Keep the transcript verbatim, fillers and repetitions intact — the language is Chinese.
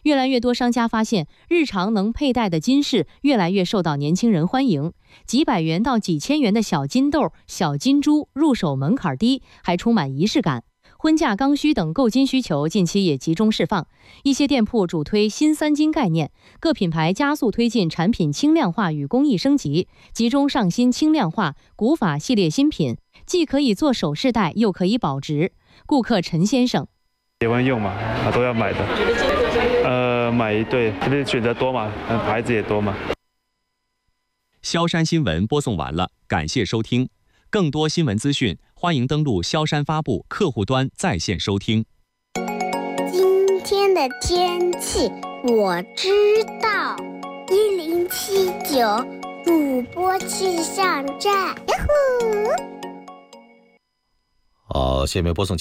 越来越多商家发现，日常能佩戴的金饰越来越受到年轻人欢迎，几百元到几千元的小金豆、小金珠入手门槛低，还充满仪式感。婚嫁刚需等购金需求近期也集中释放，一些店铺主推新三金概念，各品牌加速推进产品轻量化与工艺升级，集中上新轻量化、古法系列新品，既可以做首饰戴，又可以保值。顾客陈先生， 结婚用嘛，啊都要买的，呃买一对，这边选择多嘛，牌子也多嘛。 萧山新闻播送完了，感谢收听。更多新闻资讯，欢迎登录萧山发布客户端在线收听。 今天的天气我知道，一零七九主播气象站，呀呼！ 好，下面播送。